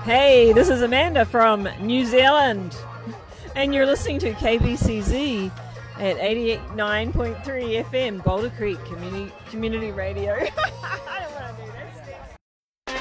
Hey, this is Amanda from New Zealand, and you're listening to KBCZ at 89.3 FM, Boulder Creek Community Radio. I don't want to do that.